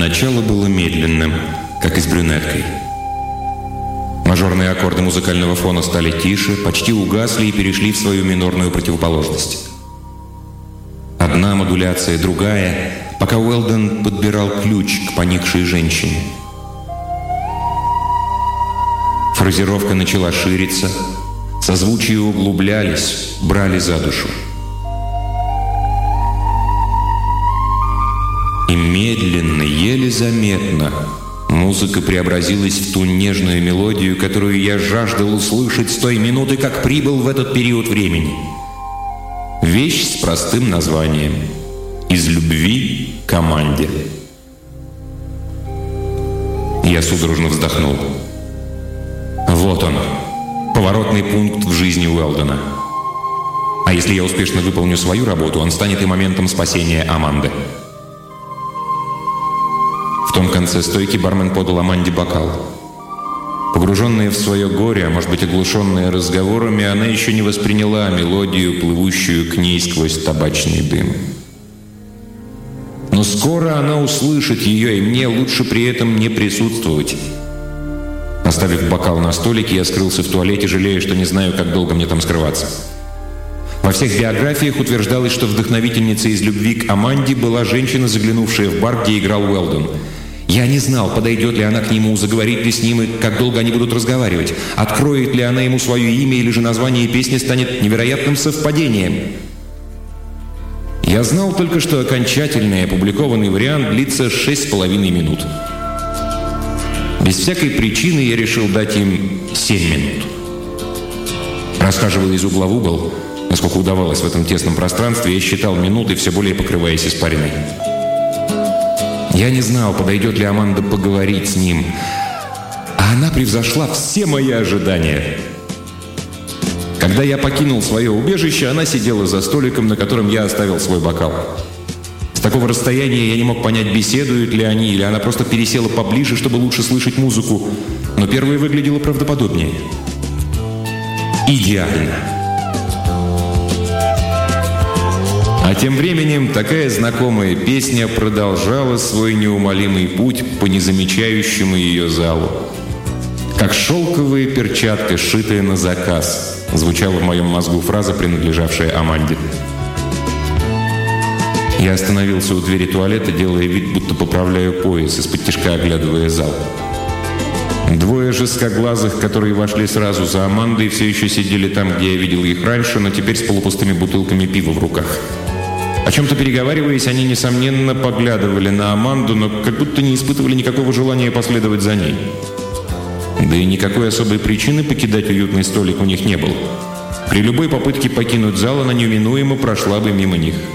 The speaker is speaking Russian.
Начало было медленным, как и с брюнеткой. Мажорные аккорды музыкального фона стали тише, почти угасли и перешли в свою минорную противоположность. Одна модуляция, другая, пока Уэлдон подбирал ключ к поникшей женщине. Фразировка начала шириться, созвучия углублялись, брали за душу. И медленно, еле заметно музыка преобразилась в ту нежную мелодию, которую я жаждал услышать с той минуты, как прибыл в этот период времени. Вещь с простым названием «Из любви к Аманде». Я судорожно вздохнул. Вот он, поворотный пункт в жизни Уэлдона. А если я успешно выполню свою работу, он станет и моментом спасения Аманды. В том конце стойки бармен подал Аманде бокал. Погруженная в свое горе, а может быть оглушенная разговорами, она еще не восприняла мелодию, плывущую к ней сквозь табачный дым. Но скоро она услышит ее, и мне лучше при этом не присутствовать. Оставив бокал на столике, я скрылся в туалете, жалея, что не знаю, как долго мне там скрываться. Во всех биографиях утверждалось, что вдохновительницей из любви к Аманде была женщина, заглянувшая в бар, где играл Уэлдон. Я не знал, подойдет ли она к нему, заговорит ли с ним и как долго они будут разговаривать. Откроет ли она ему свое имя, или же название песни станет невероятным совпадением. Я знал только, что окончательный опубликованный вариант длится 6,5 минут. Без всякой причины я решил дать им 7 минут. Расхаживая из угла в угол, насколько удавалось в этом тесном пространстве, я считал минуты, все более покрываясь испариной. Я не знал, подойдет ли Аманда поговорить с ним, а она превзошла все мои ожидания. Когда я покинул свое убежище, она сидела за столиком, на котором я оставил свой бокал. С такого расстояния я не мог понять, беседуют ли они, или она просто пересела поближе, чтобы лучше слышать музыку, но первая выглядела правдоподобнее. Идеально. А тем временем такая знакомая песня продолжала свой неумолимый путь по незамечающему ее залу. «Как шелковая перчатка, сшитая на заказ», звучала в моем мозгу фраза, принадлежавшая Аманде. Я остановился у двери туалета, делая вид, будто поправляю пояс, из-под тишка оглядывая зал. Двое жесткоглазых, которые вошли сразу за Амандой, все еще сидели там, где я видел их раньше, но теперь с полупустыми бутылками пива в руках. О чем-то переговариваясь, они, несомненно, поглядывали на Аманду, но как будто не испытывали никакого желания последовать за ней. Да и никакой особой причины покидать уютный столик у них не было. При любой попытке покинуть зал она неминуемо прошла бы мимо них.